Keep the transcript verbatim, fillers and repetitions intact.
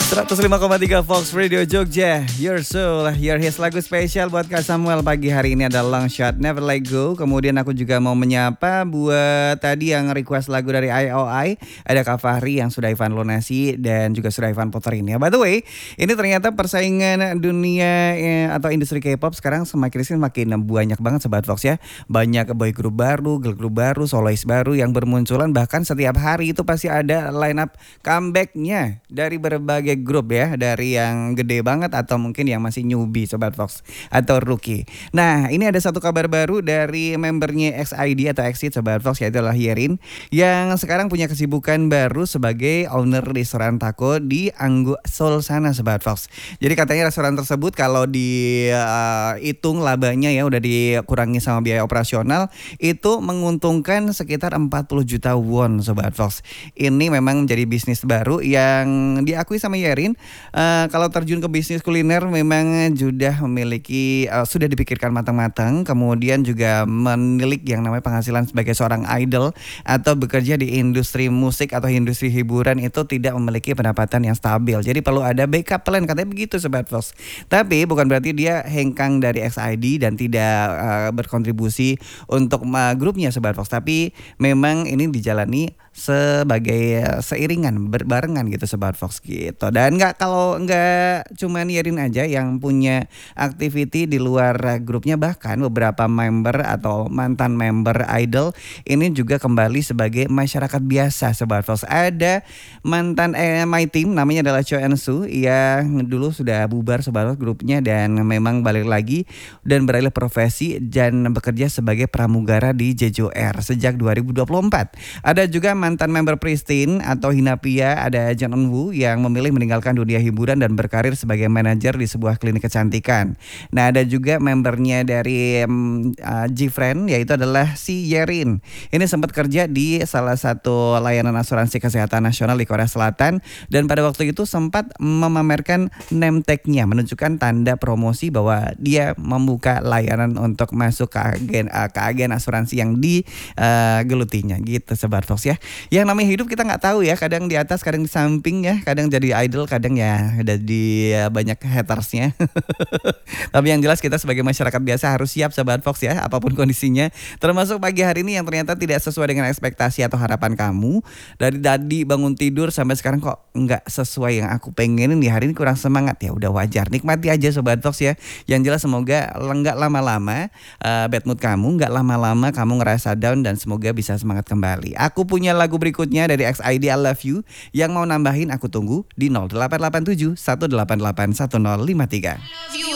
seratus lima koma tiga Fox Radio Jogja, Your Soul, Your Hits, lagu spesial buat Kak Samuel pagi hari ini adalah Long Shot, Never Let Go. Kemudian aku juga mau menyapa buat tadi yang request lagu dari I O I, ada Kak Fahri yang sudah Ivan lunasi dan juga sudah Ivan puterin ya. By the way, ini ternyata persaingan dunia eh, atau industri K-pop sekarang semakin semakin banyak banget Sobat Fox ya. Banyak boy group baru, girl group baru, soloist baru yang bermunculan, bahkan setiap hari itu pasti ada line up comeback-nya dari berbagai grup ya, dari yang gede banget atau mungkin yang masih newbie Sobat Fox atau rookie. Nah, ini ada satu kabar baru dari membernya X I D atau Exit Sobat Fox, yaitu adalah Yerin yang sekarang punya kesibukan baru sebagai owner restoran taco di Anggo Seoul sana Sobat Fox. Jadi katanya restoran tersebut kalau dihitung uh, labanya ya udah dikurangi sama biaya operasional itu menguntungkan sekitar empat puluh juta won Sobat Fox. Ini memang menjadi bisnis baru yang diakui sama Yerin, uh, kalau terjun ke bisnis kuliner memang sudah memiliki uh, sudah dipikirkan matang-matang, kemudian juga menilik yang namanya penghasilan sebagai seorang idol atau bekerja di industri musik atau industri hiburan itu tidak memiliki pendapatan yang stabil. Jadi perlu ada backup plan, katanya begitu Sobat Fox. Tapi bukan berarti dia hengkang dari X I D dan tidak uh, berkontribusi untuk uh, grupnya Sobat Fox, tapi memang ini dijalani sebagai seiringan berbarengan gitu Sobat Fox gitu. Dan nggak kalau nggak cuman Yerin aja yang punya activity di luar grupnya, bahkan beberapa member atau mantan member idol ini juga kembali sebagai masyarakat biasa Sobat Fox. Ada mantan eh, My Team namanya adalah Choi Ensu yang dulu sudah bubar Sobat Fox grupnya dan memang balik lagi dan beralih profesi dan bekerja sebagai pramugara di Jeju Air sejak dua ribu dua puluh empat. Ada juga mantan member Pristine atau Hinapia, ada Jang Eun Woo yang memilih meninggalkan dunia hiburan dan berkarir sebagai manajer di sebuah klinik kecantikan. Nah, ada juga membernya dari um, uh, G-Friend yaitu adalah si Yerin. Ini sempat kerja di salah satu layanan asuransi kesehatan nasional di Korea Selatan dan pada waktu itu sempat memamerkan name tag-nya, menunjukkan tanda promosi bahwa dia membuka layanan untuk masuk ke agen uh, ke agen asuransi yang digelutinya uh, gitu Sobat Fox ya. Yang namanya hidup kita nggak tahu ya, kadang di atas, kadang di samping ya, kadang jadi idol, kadang ya ada di ya, banyak hatersnya. Tapi yang jelas kita sebagai masyarakat biasa harus siap Sobat Fox ya, apapun kondisinya. Termasuk pagi hari ini yang ternyata tidak sesuai dengan ekspektasi atau harapan kamu. Dari tadi bangun tidur sampai sekarang kok nggak sesuai yang aku pengenin, di hari ini kurang semangat, ya udah wajar, nikmati aja Sobat Fox ya. Yang jelas semoga nggak lama-lama uh, bad mood kamu, nggak lama-lama kamu ngerasa down dan semoga bisa semangat kembali. Aku punya lagu berikutnya dari X I D, I Love You. Yang mau nambahin aku tunggu di nol delapan delapan tujuh satu delapan delapan satu nol lima tiga. I love you.